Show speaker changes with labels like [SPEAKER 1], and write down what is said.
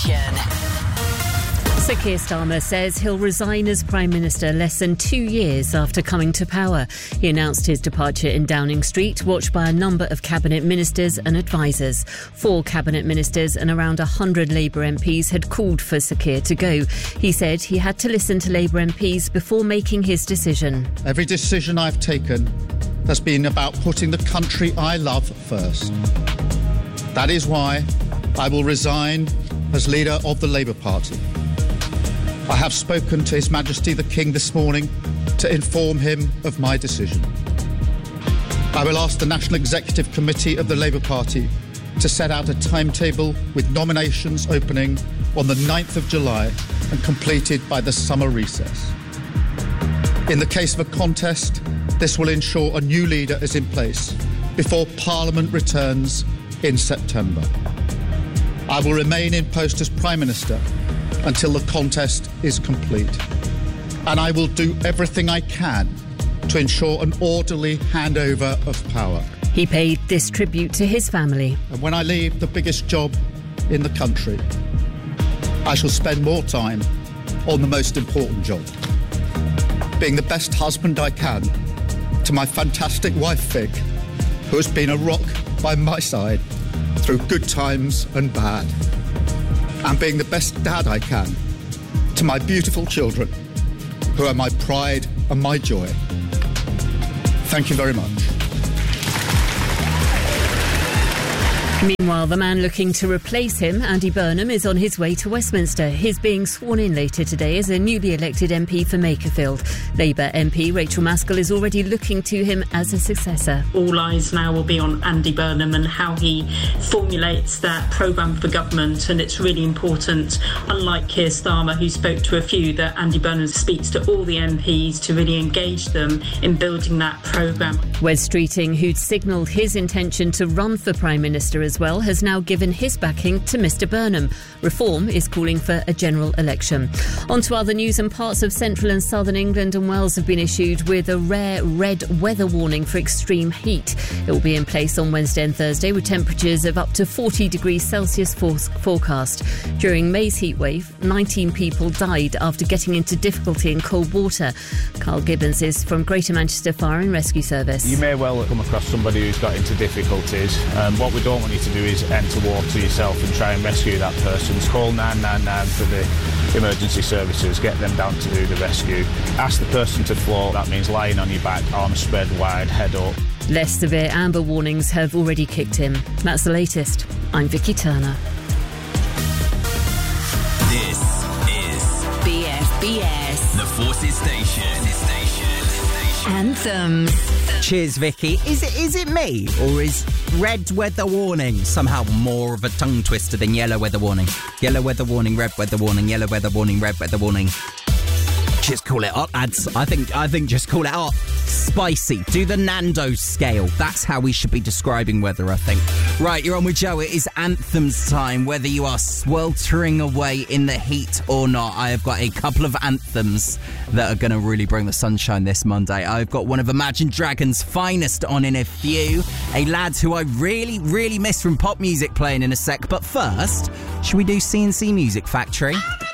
[SPEAKER 1] Station.
[SPEAKER 2] Sir Keir Starmer says he'll resign as Prime Minister less than 2 years after coming to power. He announced his departure in Downing Street, watched by a number of Cabinet Ministers and advisers. 4 Cabinet Ministers and around 100 Labour MPs had called for Sir Keir to go. He said he had to listen to Labour MPs before making his decision.
[SPEAKER 3] Every decision I've taken has been about putting the country I love first. That is why I will resign as leader of the Labour Party. I have spoken to His Majesty the King this morning to inform him of my decision. I will ask the National Executive Committee of the Labour Party to set out a timetable with nominations opening on the 9th of July and completed by the summer recess. In the case of a contest, this will ensure a new leader is in place before Parliament returns in September. I will remain in post as Prime Minister until the contest is complete. And I will do everything I can to ensure an orderly handover of power.
[SPEAKER 2] He paid this tribute to his family.
[SPEAKER 3] And when I leave the biggest job in the country, I shall spend more time on the most important job. Being the best husband I can to my fantastic wife, Vic, who has been a rock by my side through good times and bad. And being the best dad I can to my beautiful children, who are my pride and my joy. Thank you very much.
[SPEAKER 2] Meanwhile, the man looking to replace him, Andy Burnham, is on his way to Westminster. He's being sworn in later today as a newly elected MP for Makerfield. Labour MP Rachel Maskell is already looking to him as a successor.
[SPEAKER 4] All eyes now will be on Andy Burnham and how he formulates that programme for government, and it's really important, unlike Keir Starmer, who spoke to a few, that Andy Burnham speaks to all the MPs to really engage them in building that programme.
[SPEAKER 2] Wes Streeting, who'd signalled his intention to run for Prime Minister as well, has now given his backing to Mr Burnham. Reform is calling for a general election. On to other news, and parts of central and southern England and Wales have been issued with a rare red weather warning for extreme heat. It will be in place on Wednesday and Thursday with temperatures of up to 40 degrees Celsius forecast. During May's heatwave, 19 people died after getting into difficulty in cold water. Carl Gibbons is from Greater Manchester Fire and Rescue Service.
[SPEAKER 5] You may well come across somebody who's got into difficulties. What we don't want you to do is enter water yourself and try and rescue that person. Call 999 for the emergency services, get them down to do the rescue. Ask the person to float, that means lying on your back, arms spread wide, head up.
[SPEAKER 2] Less severe amber warnings have already kicked in. That's the latest. I'm Vicky Turner.
[SPEAKER 1] This is BFBS, the Forces Station. Anthems.
[SPEAKER 6] Cheers, Vicky. Is it me, or is red weather warning somehow more of a tongue twister than yellow weather warning? Yellow weather warning, red weather warning, yellow weather warning, red weather warning. Just call it hot, lads. I think just call it hot. Spicy. Do the Nando's scale. That's how we should be describing weather, I think. Right, you're on with Joe. It is anthems time. Whether you are sweltering away in the heat or not, I have got a couple of anthems that are going to really bring the sunshine this Monday. I've got one of Imagine Dragons' finest on in a few. A lad who I really, really miss from pop music playing in a sec. But first, should we do C&C Music Factory?